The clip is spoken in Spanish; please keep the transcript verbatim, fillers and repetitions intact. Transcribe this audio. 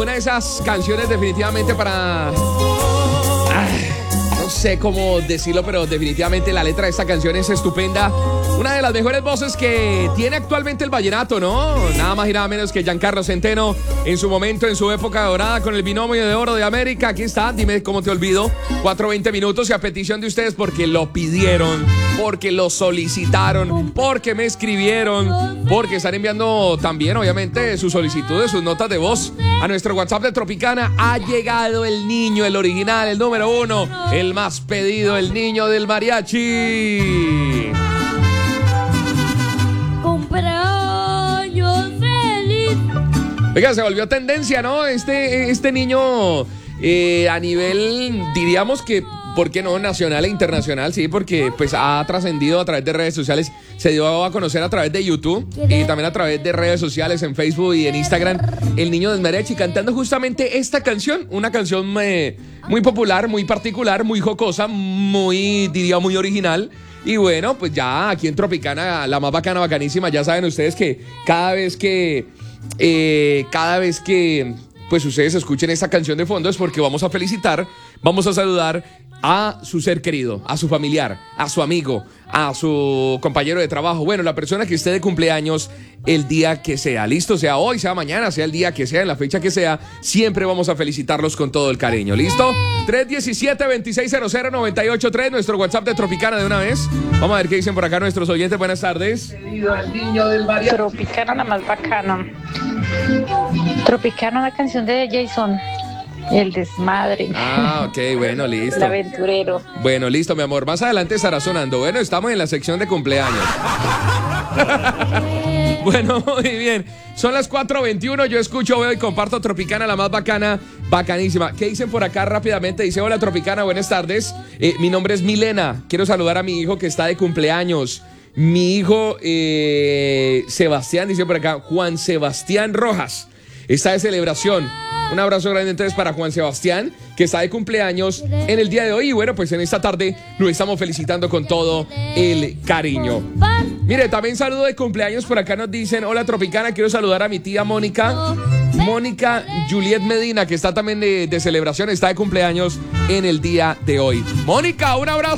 una de esas canciones definitivamente para... Ay, no sé cómo decirlo, pero definitivamente la letra de esta canción es estupenda. Una de las mejores voces que tiene actualmente el vallenato, ¿no? Nada más y nada menos que Giancarlo Centeno en su momento, en su época dorada con el binomio de oro de América. Aquí está, dime cómo te olvido. cuatro veinte minutos y a petición de ustedes porque lo pidieron, porque lo solicitaron, porque me escribieron, porque están enviando también, obviamente, sus solicitudes, sus notas de voz a nuestro WhatsApp de Tropicana. Ha llegado el niño, el original, el número uno, el más pedido, el niño del mariachi. Oiga, se volvió tendencia, ¿no? Este, este niño eh, a nivel, diríamos que, ¿por qué no? Nacional e internacional, sí, porque pues ha trascendido a través de redes sociales, se dio a conocer a través de YouTube y también a través de redes sociales en Facebook y en Instagram, el niño del mariachi cantando justamente esta canción, una canción eh, muy popular, muy particular, muy jocosa, muy, diría, muy original. Y bueno, pues ya aquí en Tropicana, la más bacana, bacanísima, ya saben ustedes que cada vez que... Eh, cada vez que pues ustedes escuchen esta canción de fondo es porque vamos a felicitar, vamos a saludar a su ser querido, a su familiar, a su amigo, a su compañero de trabajo, bueno, la persona que esté de cumpleaños el día que sea, listo, sea hoy, sea mañana, sea el día que sea, en la fecha que sea, siempre vamos a felicitarlos con todo el cariño, ¿listo? tres diecisiete, veintiséis cero cero, noventa y ocho tres, nuestro WhatsApp de Tropicana de una vez. Vamos a ver qué dicen por acá nuestros oyentes. Buenas tardes. El niño del mariachi. Tropicana, la más bacana. Tropicana, una canción de Jason. El desmadre. Ah, ok, bueno, listo. El aventurero. Bueno, listo, mi amor. Más adelante estará sonando. Bueno, estamos en la sección de cumpleaños. Bueno, muy bien. Son las cuatro veintiuno. Yo escucho, veo y comparto Tropicana, la más bacana, bacanísima. ¿Qué dicen por acá rápidamente? Dice, hola Tropicana, buenas tardes. Eh, mi nombre es Milena. Quiero saludar a mi hijo que está de cumpleaños. Mi hijo eh, Sebastián, dice por acá, Juan Sebastián Rojas. Está de celebración. Un abrazo grande entonces para Juan Sebastián, que está de cumpleaños en el día de hoy. Y bueno, pues en esta tarde lo estamos felicitando con todo el cariño. Mire, también saludo de cumpleaños. Por acá nos dicen, hola Tropicana, quiero saludar a mi tía Mónica. Mónica Juliet Medina, que está también de, de celebración, está de cumpleaños en el día de hoy. Mónica, un abrazo.